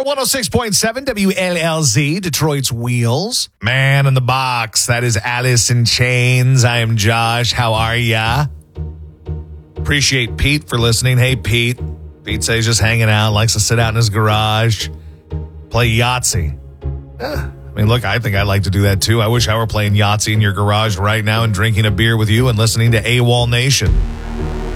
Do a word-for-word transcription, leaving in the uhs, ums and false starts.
one oh six point seven W L L Z, Detroit's Wheels. Man in the Box. That is Alice in Chains. I am Josh. How are ya? Appreciate Pete for listening. Hey, Pete. Pete says he's just hanging out, likes to sit out in his garage, play Yahtzee. Eh, I mean, look, I think I'd like to do that too. I wish I were playing Yahtzee in your garage right now and drinking a beer with you and listening to AWOL Nation.